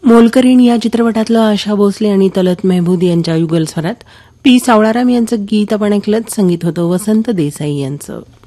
मोलकरीण या चित्रपटातलं आशा भोसले आणि तलत मेहमूद यांच्या युगल स्वरात पी सावळाराम यांचं गीत आपण ऐकलं. संगीत होतं वसंत देसाई यांचं.